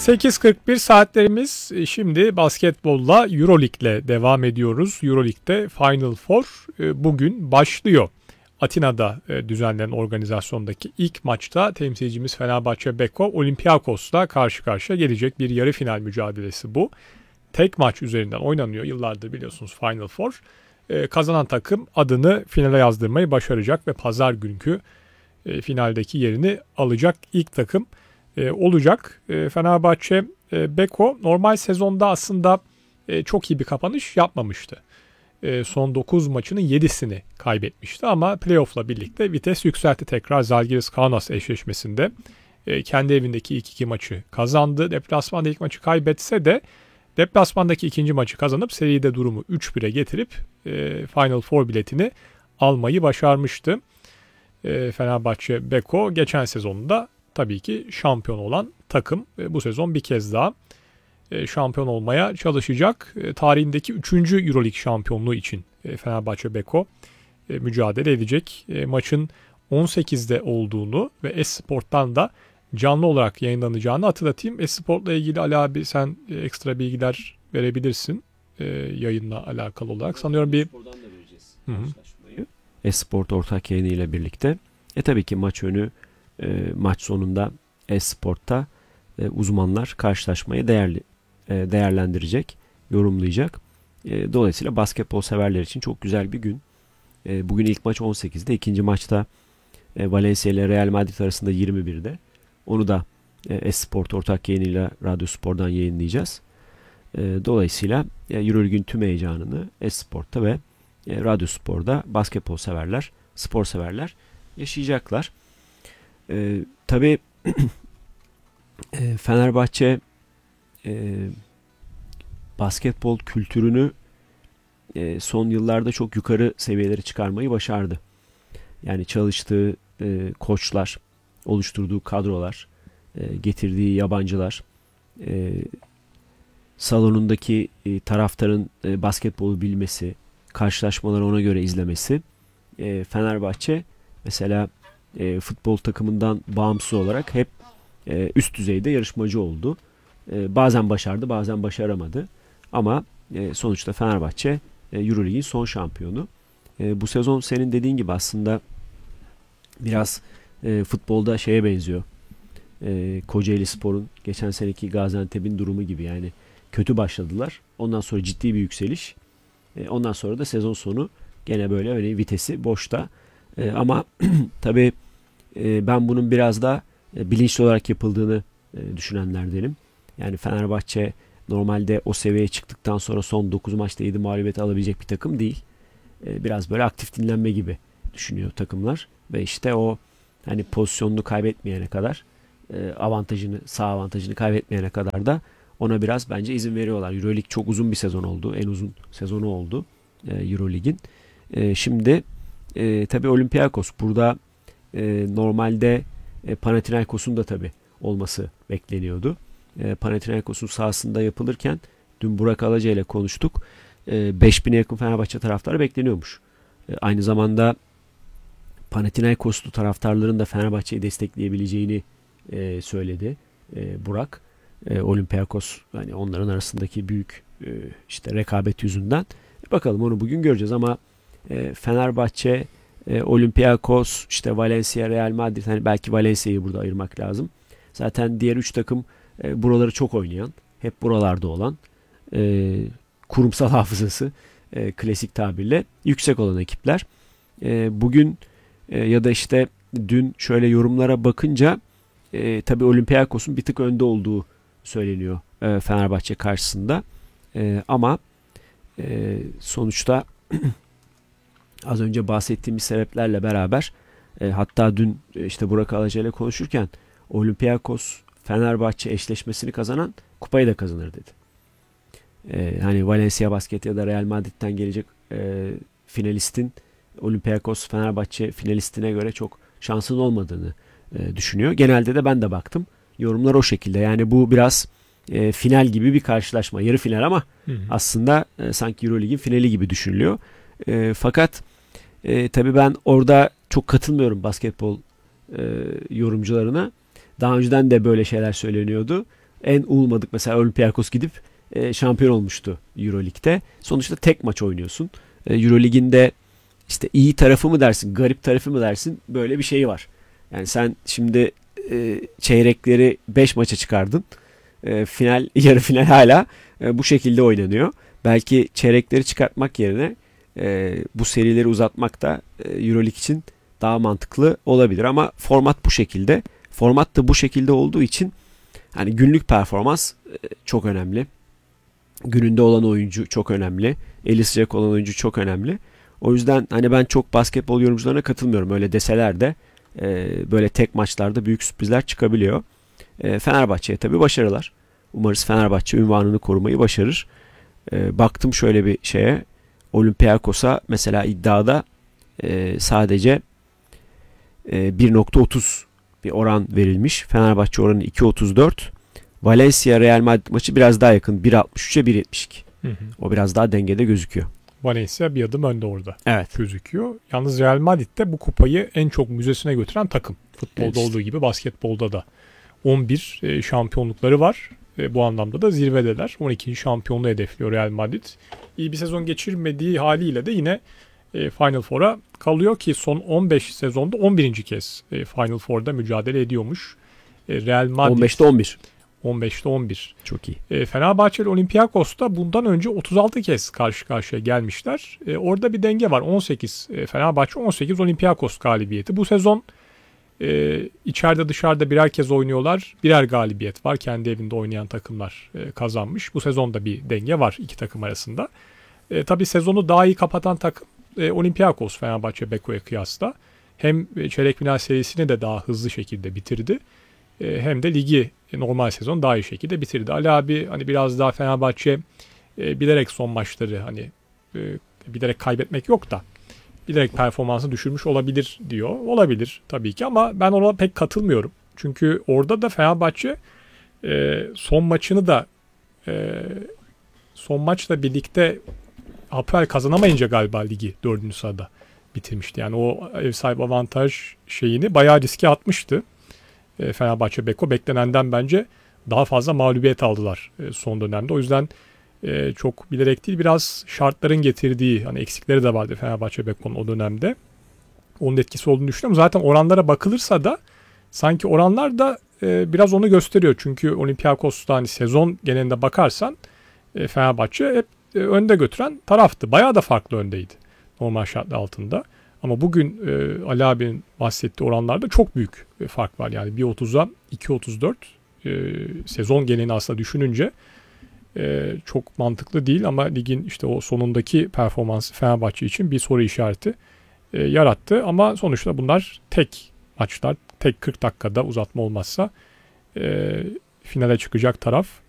8.41 saatlerimiz. Şimdi basketbolla Euroleague'le devam ediyoruz. Euroleague'de Final Four bugün başlıyor. Atina'da düzenlenen organizasyondaki ilk maçta temsilcimiz Fenerbahçe Beko Olympiakos'la karşı karşıya gelecek bir yarı final mücadelesi bu. Tek maç üzerinden oynanıyor. Yıllardır biliyorsunuz Final Four. Kazanan takım adını finale yazdırmayı başaracak ve pazar günkü finaldeki yerini alacak ilk takım olacak. Fenerbahçe Beko normal sezonda aslında çok iyi bir kapanış yapmamıştı. Son 9 maçının 7'sini kaybetmişti ama playoff'la birlikte vites yükseltti tekrar. Zalgiris-Kaunas eşleşmesinde kendi evindeki ilk iki maçı kazandı. Deplasmanda ilk maçı kaybetse de deplasmandaki ikinci maçı kazanıp seride durumu 3-1'e getirip Final Four biletini almayı başarmıştı. Fenerbahçe Beko geçen sezonunda tabii ki şampiyon olan takım. Bu sezon bir kez daha şampiyon olmaya çalışacak. Tarihindeki 3. Euroleague şampiyonluğu için Fenerbahçe Beko mücadele edecek. Maçın 18'de olduğunu ve Esport'tan da canlı olarak yayınlanacağını hatırlatayım. Esport'la ilgili Ali abi sen ekstra bilgiler verebilirsin yayınla alakalı olarak. Sanıyorum bir... Esport'dan da vereceğiz karşılaşmayı. Esport ortak yayını ile birlikte. Tabii ki maç önü maç sonunda Esport'ta uzmanlar karşılaşmayı değerlendirecek, yorumlayacak. Dolayısıyla basketbol severler için çok güzel bir gün. Bugün ilk maç 18'de, ikinci maçta Valencia ile Real Madrid arasında 21'de. Onu da Esport ortak yayınıyla Radyo Spor'dan yayınlayacağız. Dolayısıyla Euroleague'ün tüm heyecanını Esport'ta ve Radyo Spor'da basketbol severler, spor severler yaşayacaklar. Tabii Fenerbahçe basketbol kültürünü son yıllarda çok yukarı seviyelere çıkarmayı başardı. Yani çalıştığı koçlar, oluşturduğu kadrolar, getirdiği yabancılar, salonundaki taraftarın basketbolu bilmesi, karşılaşmaları ona göre izlemesi. Fenerbahçe mesela futbol takımından bağımsız olarak hep üst düzeyde yarışmacı oldu. Bazen başardı, bazen başaramadı. Ama sonuçta Fenerbahçe Euroleague'in son şampiyonu. Bu sezon senin dediğin gibi aslında biraz futbolda şeye benziyor. Kocaelispor'un geçen seneki Gaziantep'in durumu gibi, yani kötü başladılar. Ondan sonra ciddi bir yükseliş. Ondan sonra da sezon sonu gene böyle hani vitesi boşta. Ama tabii ben bunun biraz da bilinçli olarak yapıldığını düşünenlerdenim. Yani Fenerbahçe normalde o seviyeye çıktıktan sonra son 9 maçta 7 mağlubiyet alabilecek bir takım değil. Biraz böyle aktif dinlenme gibi düşünüyor takımlar. Ve işte o hani pozisyonunu kaybetmeyene kadar, sağ avantajını kaybetmeyene kadar da ona biraz bence izin veriyorlar. Euroleague çok uzun bir sezon oldu. En uzun sezonu oldu Euroleague'in. Şimdi tabii Olympiakos burada normalde Panathinaikos'un da tabii olması bekleniyordu. Panathinaikos'un sahasında yapılırken dün Burak Alaca ile konuştuk. 5000'e yakın Fenerbahçe taraftarı bekleniyormuş. Aynı zamanda Panathinaikoslu taraftarların da Fenerbahçe'yi destekleyebileceğini söyledi Burak. Olympiakos yani onların arasındaki büyük işte rekabet yüzünden. Bakalım, onu bugün göreceğiz ama Fenerbahçe, Olympiakos, işte Valencia, Real Madrid, hani belki Valencia'yı burada ayırmak lazım. Zaten diğer 3 takım buraları çok oynayan, hep buralarda olan, kurumsal hafızası klasik tabirle yüksek olan ekipler. Bugün ya da işte dün şöyle yorumlara bakınca tabii Olympiakos'un bir tık önde olduğu söyleniyor Fenerbahçe karşısında. Ama sonuçta az önce bahsettiğimiz sebeplerle beraber hatta dün işte Burak Alaca ile konuşurken Olympiakos Fenerbahçe eşleşmesini kazanan kupayı da kazanır dedi. Hani Valencia Basket ya da Real Madrid'den gelecek finalistin Olympiakos Fenerbahçe finalistine göre çok şansın olmadığını düşünüyor. Genelde de ben de baktım. Yorumlar o şekilde. Yani bu biraz final gibi bir karşılaşma. Yarı final ama aslında sanki Euroleague'in finali gibi düşünülüyor. Fakat tabii ben orada çok katılmıyorum basketbol yorumcularına. Daha önceden de böyle şeyler söyleniyordu. En umulmadık mesela Olympiakos gidip şampiyon olmuştu Euroleague'de. Sonuçta tek maç oynuyorsun. Euroleague'in işte iyi tarafı mı dersin, garip tarafı mı dersin, böyle bir şey var. Yani sen şimdi çeyrekleri 5 maça çıkardın. Final, yarı final hala bu şekilde oynanıyor. Belki çeyrekleri çıkartmak yerine bu serileri uzatmak da Euroleague için daha mantıklı olabilir. Ama format bu şekilde. Format da bu şekilde olduğu için hani günlük performans çok önemli. Gününde olan oyuncu çok önemli. Eli sıcak olan oyuncu çok önemli. O yüzden hani ben çok basketbol yorumcularına katılmıyorum. Öyle deseler de böyle tek maçlarda büyük sürprizler çıkabiliyor. Fenerbahçe'ye tabii başarılar. Umarız Fenerbahçe ünvanını korumayı başarır. Baktım şöyle bir şeye. Olympiakos'a mesela iddiada sadece 1.30 bir oran verilmiş. Fenerbahçe oranı 2.34. Valencia Real Madrid maçı biraz daha yakın. 1.63'e 1.72. O biraz daha dengede gözüküyor. Valencia bir adım önde orada Evet. gözüküyor. Yalnız Real Madrid de bu kupayı en çok müzesine götüren takım. Futbolda Evet işte. olduğu gibi basketbolda da 11 şampiyonlukları var. Bu anlamda da zirvedeler. 12. şampiyonluğu hedefliyor Real Madrid. İyi bir sezon geçirmediği haliyle de yine Final Four'a kalıyor ki son 15 sezonda 11. kez Final Four'da mücadele ediyormuş. Real Madrid 15'te 11. 15'te 11. Çok iyi. Fenerbahçe ile Olympiakos da bundan önce 36 kez karşı karşıya gelmişler. Orada bir denge var. 18 Fenerbahçe, 18 Olympiakos galibiyeti. Bu sezon içeride dışarıda birer kez oynuyorlar. Birer galibiyet var. Kendi evinde oynayan takımlar kazanmış. Bu sezonda bir denge var iki takım arasında. Tabii sezonu daha iyi kapatan takım Olympiakos, Fenerbahçe Beko'ya kıyasla. Hem çeyrek final serisini de daha hızlı şekilde bitirdi. Hem de ligi normal sezon daha iyi şekilde bitirdi. Ali abi hani biraz daha Fenerbahçe bilerek son maçları hani bilerek kaybetmek yok da bilerek performansını düşürmüş olabilir diyor. Olabilir tabii ki ama ben ona pek katılmıyorum. Çünkü orada da Fenerbahçe son maçını da son maçla birlikte Hapoel kazanamayınca galiba ligi 4. sırada bitirmişti. Yani o ev sahibi avantaj şeyini bayağı riske atmıştı. Fenerbahçe Beko beklenenden bence daha fazla mağlubiyet aldılar son dönemde. O yüzden çok bilerek değil biraz şartların getirdiği hani eksikleri de vardı Fenerbahçe Beko'nun o dönemde. Onun etkisi olduğunu düşünüyorum. Zaten oranlara bakılırsa da sanki oranlar da biraz onu gösteriyor. Çünkü Olympiakos'ta hani sezon genelinde bakarsan Fenerbahçe hep önde götüren taraftı. Bayağı da farklı öndeydi normal şartlar altında. Ama bugün Ali abinin bahsettiği oranlarda çok büyük fark var. Yani 1.30'a 2.34 sezon genelini aslında düşününce çok mantıklı değil ama ligin işte o sonundaki performansı Fenerbahçe için bir soru işareti yarattı. Ama sonuçta bunlar tek maçlar, tek 40 dakikada uzatma olmazsa finale çıkacak taraf